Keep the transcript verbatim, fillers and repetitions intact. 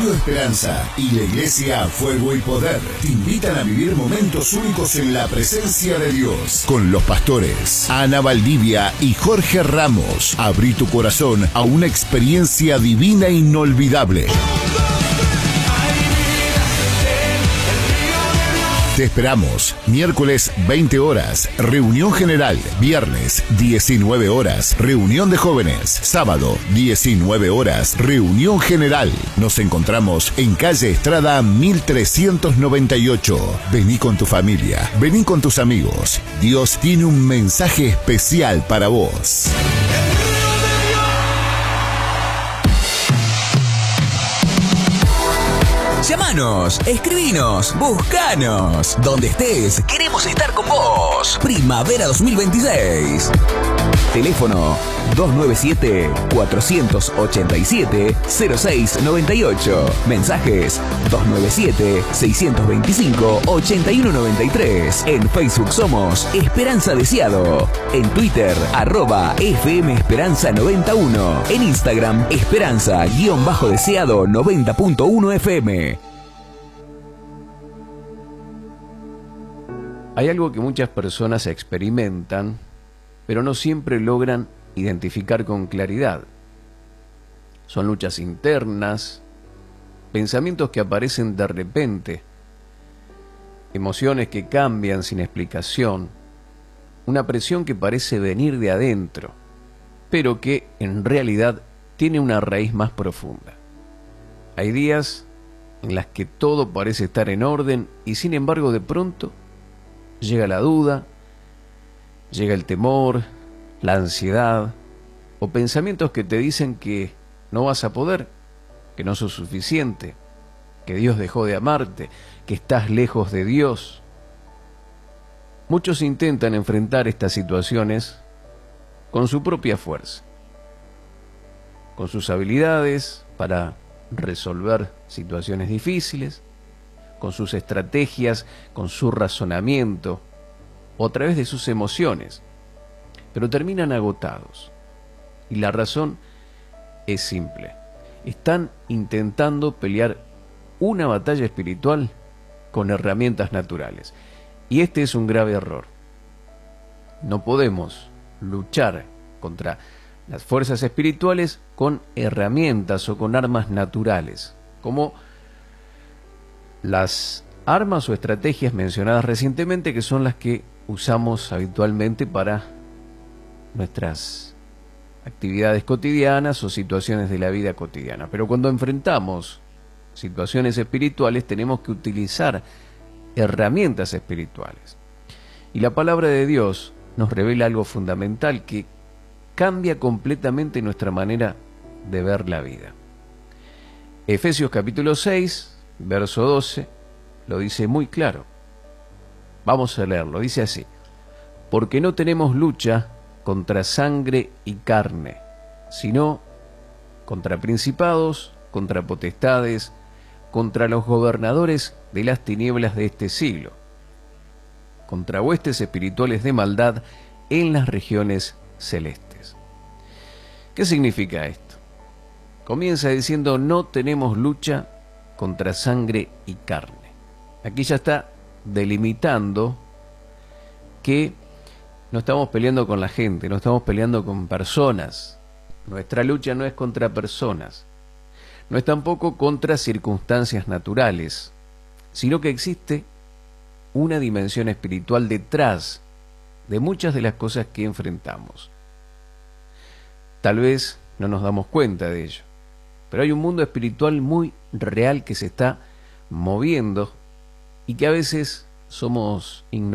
Radio Esperanza y la Iglesia Fuego y Poder te invitan a vivir momentos únicos en la presencia de Dios con los pastores Ana Valdivia y Jorge Ramos. Abrí tu corazón a una experiencia divina e inolvidable. Te esperamos miércoles veinte horas, reunión general, viernes diecinueve horas, reunión de jóvenes, sábado diecinueve horas, reunión general. Nos encontramos en calle Estrada mil trescientos noventa y ocho. Vení con tu familia, vení con tus amigos. Dios tiene un mensaje especial para vos. Llamanos, escribinos, buscanos. Donde estés, queremos estar con vos. Primavera dos mil veintiséis. Teléfono dos nueve siete, cuatro ocho siete, cero seis nueve ocho. Mensajes dos nueve siete, seis dos cinco, ocho uno nueve tres. En Facebook somos Esperanza Deseado. En Twitter, arroba F M Esperanza noventa y uno. En Instagram, Esperanza-Deseado noventa punto uno F M. Hay algo que muchas personas experimentan, pero no siempre logran identificar con claridad. Son luchas internas, pensamientos que aparecen de repente, emociones que cambian sin explicación, una presión que parece venir de adentro, pero que en realidad tiene una raíz más profunda. Hay días en las que todo parece estar en orden y sin embargo de pronto llega la duda, llega el temor, la ansiedad o pensamientos que te dicen que no vas a poder, que no sos suficiente, que Dios dejó de amarte, que estás lejos de Dios. Muchos intentan enfrentar estas situaciones con su propia fuerza, con sus habilidades para resolver situaciones difíciles, con sus estrategias, con su razonamiento o a través de sus emociones, pero terminan agotados. Y la razón es simple. Están intentando pelear una batalla espiritual con herramientas naturales. Y este es un grave error. No podemos luchar contra las fuerzas espirituales con herramientas o con armas naturales, como las armas o estrategias mencionadas recientemente, que son las que usamos habitualmente para nuestras actividades cotidianas o situaciones de la vida cotidiana. Pero cuando enfrentamos situaciones espirituales tenemos que utilizar herramientas espirituales. Y la palabra de Dios nos revela algo fundamental que cambia completamente nuestra manera de ver la vida. Efesios capítulo seis, verso doce, lo dice muy claro. Vamos a leerlo, dice así: porque no tenemos lucha contra sangre y carne, sino contra principados, contra potestades, contra los gobernadores de las tinieblas de este siglo, contra huestes espirituales de maldad en las regiones celestes. ¿Qué significa esto? Comienza diciendo: no tenemos lucha contra sangre y carne. Aquí ya está delimitando que no estamos peleando con la gente, no estamos peleando con personas. Nuestra lucha no es contra personas, no es tampoco contra circunstancias naturales, sino que existe una dimensión espiritual detrás de muchas de las cosas que enfrentamos. Tal vez no nos damos cuenta de ello, pero hay un mundo espiritual muy real que se está moviendo y que a veces somos ignorantes